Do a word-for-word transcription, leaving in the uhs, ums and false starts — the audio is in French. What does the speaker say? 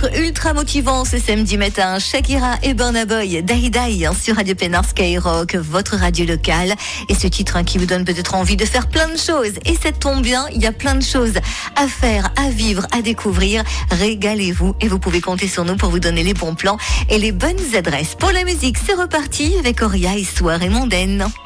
titre ultra motivant ce samedi matin. Shakira et Burna Boy, Die Die, hein, sur Radio Pénard Skyrock, votre radio locale. Et ce titre hein, qui vous donne peut-être envie de faire plein de choses. Et ça tombe bien, il y a plein de choses à faire, à vivre, à découvrir. Régalez-vous et vous pouvez compter sur nous pour vous donner les bons plans et les bonnes adresses. Pour la musique, c'est reparti avec Oria et Soirée Mondaine.